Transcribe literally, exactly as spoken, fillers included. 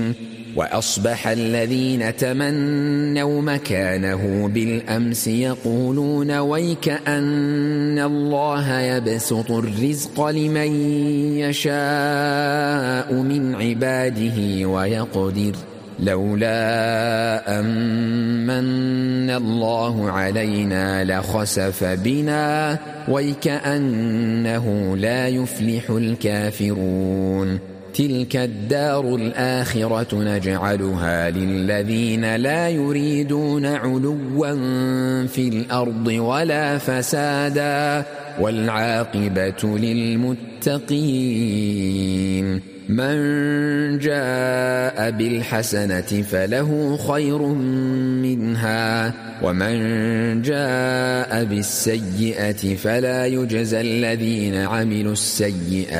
وأصبح الذين تمنوا مكانه بالأمس يقولون ويك أن الله يبسط الرزق لمن يشاء من عباده ويقدر لولا أمن الله علينا لخسف بنا ويكأنه لا يفلح الكافرون تلك الدار الآخرة نجعلها للذين لا يريدون علوا في الأرض ولا فسادا والعاقبة للمتقين من جاء بالحسنة فله خير منها ومن جاء بالسيئة فلا يجزى الذين عملوا السيئة